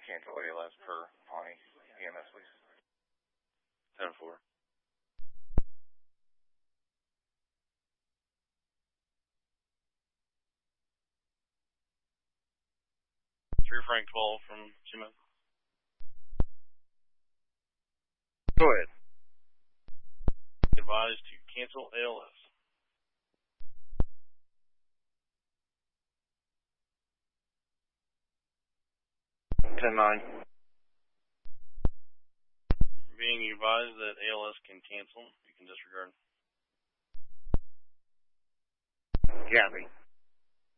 cancel ALS per Pawnee EMS, please. 10-4. Frank 12 from Jimmy. Go ahead. Advised to cancel ALS. 10-9. Being advised that ALS can cancel, you can disregard. Copy.